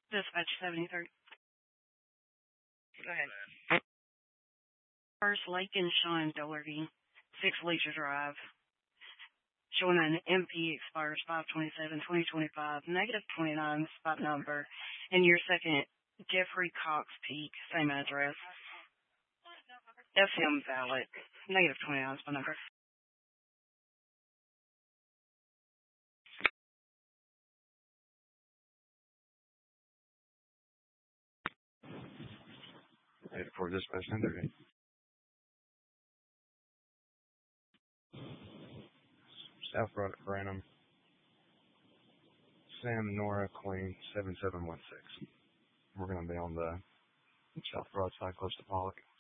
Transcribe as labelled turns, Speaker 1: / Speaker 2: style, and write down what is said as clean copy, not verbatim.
Speaker 1: Dispatch 73. Go ahead. First, Lake and Sean Doherty, 6 Leisure Drive. Showing an MP expires 5/27/2025, -29 spot number. And your second, Jeffrey Cox Peak, same address. FM valid, -29 spot number.
Speaker 2: For dispatch 1030. South Road at Branham. Sam Nora Queen 7716. We're going to be on the South Broad side close to Pollock.